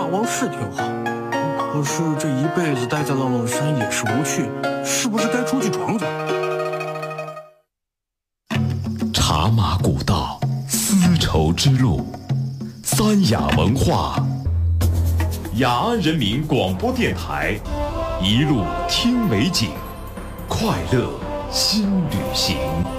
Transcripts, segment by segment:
王是挺好，可是这一辈子待在浪浪山也是无趣，是不是该出去闯闯？ 茶马古道，丝绸之路，三雅文化，雅安人民广播电台，一路听美景，快乐新旅行。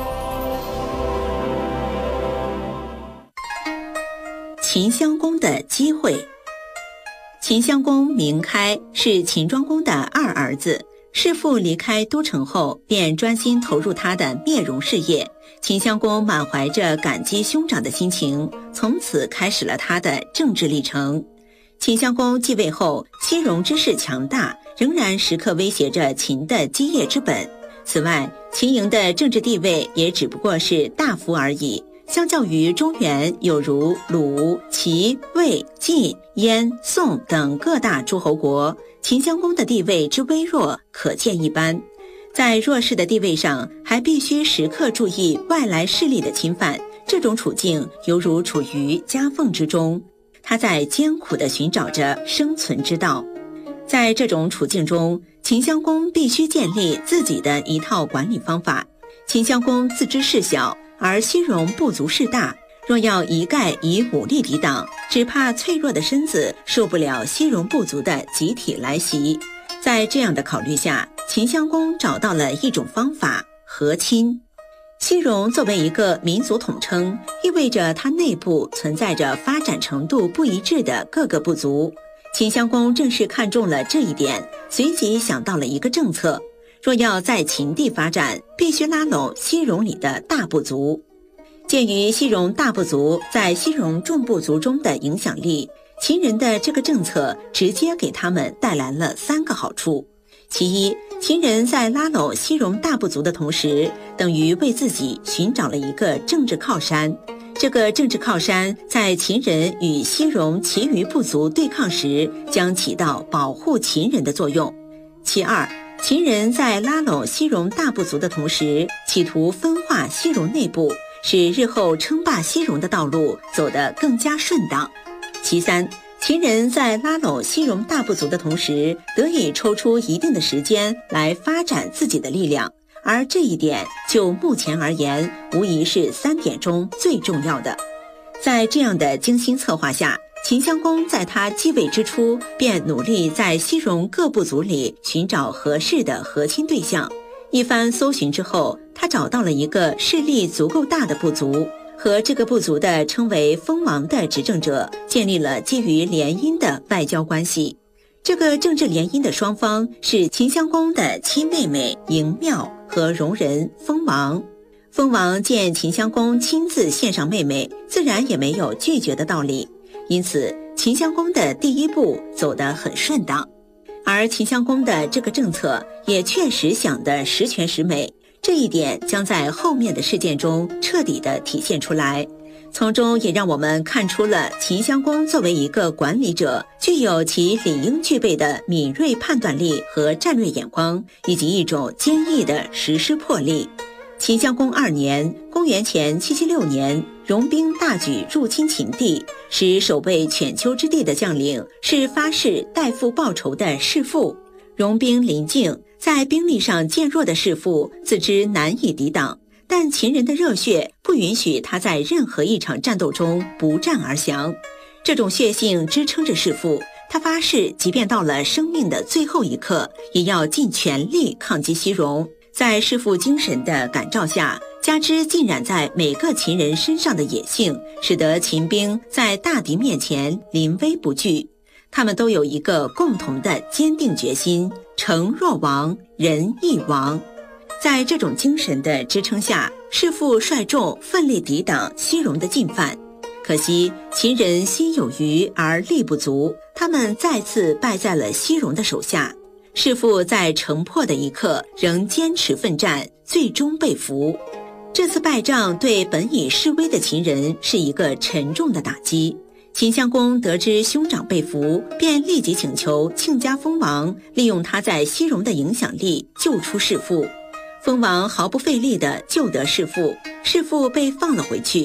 秦襄公的机会。秦襄公名开是秦庄公的二儿子，弑父离开都城后，便专心投入他的灭戎事业。秦襄公满怀着感激兄长的心情，从此开始了他的政治历程。秦襄公继位后，西戎之势强大，仍然时刻威胁着秦的基业之本。此外，秦营的政治地位也只不过是大夫而已，相较于中原有如鲁、齐、魏、晋、燕、宋等各大诸侯国，秦襄公的地位之微弱可见一斑。在弱势的地位上，还必须时刻注意外来势力的侵犯，这种处境犹如处于夹缝之中，他在艰苦地寻找着生存之道。在这种处境中，秦襄公必须建立自己的一套管理方法。秦襄公自知势小，而西戎部族势大，若要一概以武力抵挡，只怕脆弱的身子受不了西戎部族的集体来袭。在这样的考虑下，秦襄公找到了一种方法：和亲。西戎作为一个民族统称，意味着它内部存在着发展程度不一致的各个部族。秦襄公正是看中了这一点，随即想到了一个政策：若要在秦地发展，必须拉拢西戎里的大部族。鉴于西戎大部族在西戎众部族中的影响力，秦人的这个政策直接给他们带来了3个好处。其一，秦人在拉拢西戎大部族的同时，等于为自己寻找了一个政治靠山。这个政治靠山在秦人与西戎其余部族对抗时，将起到保护秦人的作用。其二，秦人在拉拢西戎大部族的同时，企图分化西戎内部，使日后称霸西戎的道路走得更加顺当。其三，秦人在拉拢西戎大部族的同时，得以抽出一定的时间来发展自己的力量，而这一点就目前而言，无疑是3点中最重要的。在这样的精心策划下，秦襄公在他继位之初，便努力在西戎各部族里寻找合适的和亲对象。一番搜寻之后，他找到了一个势力足够大的部族，和这个部族的称为封王的执政者建立了基于联姻的外交关系。这个政治联姻的双方是秦襄公的亲妹妹嬴庙和戎人封王。封王见秦襄公亲自献上妹妹，自然也没有拒绝的道理，因此秦襄公的第一步走得很顺当。而秦襄公的这个政策也确实想得十全十美，这一点将在后面的事件中彻底地体现出来，从中也让我们看出了秦襄公作为一个管理者，具有其理应具备的敏锐判断力和战略眼光，以及一种坚毅的实施魄力。秦襄公2年，公元前776年，戎兵大举入侵秦地，使守卫犬丘之地的将领是发誓代父报仇的弑父。戎兵临境，在兵力上渐弱的弑父自知难以抵挡，但秦人的热血不允许他在任何一场战斗中不战而降。这种血性支撑着弑父，他发誓即便到了生命的最后一刻，也要尽全力抗击西戎。在弑父精神的感召下，加之浸染在每个秦人身上的野性，使得秦兵在大敌面前临危不惧。他们都有一个共同的坚定决心：城若亡，人亦亡。在这种精神的支撑下，弑父率众奋力抵挡西戎的进犯。可惜秦人心有余而力不足，他们再次败在了西戎的手下。弑父在城破的一刻仍坚持奋战，最终被俘。这次败仗对本已示威的秦人是一个沉重的打击。秦襄公得知兄长被俘，便立即请求亲家封王利用他在西戎的影响力救出弑父。封王毫不费力地救得弑父，弑父被放了回去。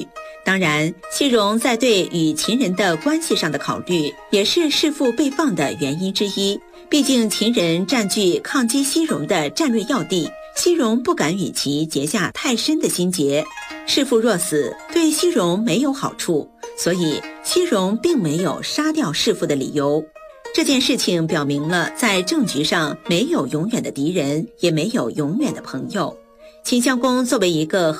当然，西戎在对与秦人的关系上的考虑，也是弑父被放的原因之一。毕竟秦人占据抗击西戎的战略要地，西戎不敢与其结下太深的心结。弑父若死，对西戎没有好处，所以西戎并没有杀掉弑父的理由。这件事情表明了，在政局上没有永远的敌人，也没有永远的朋友。秦襄公作为一个